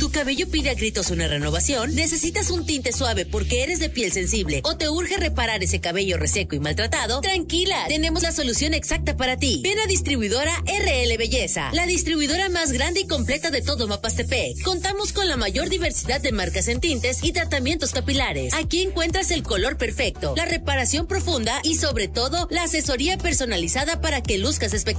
¿Tu cabello pide a gritos una renovación? ¿Necesitas un tinte suave porque eres de piel sensible o te urge reparar ese cabello reseco y maltratado? Tranquila, tenemos la solución exacta para ti. Ven a distribuidora RL Belleza, la distribuidora más grande y completa de todo Mapastepec. Contamos con la mayor diversidad de marcas en tintes y tratamientos capilares. Aquí encuentras el color perfecto, la reparación profunda y sobre todo la asesoría personalizada para que luzcas espectacular.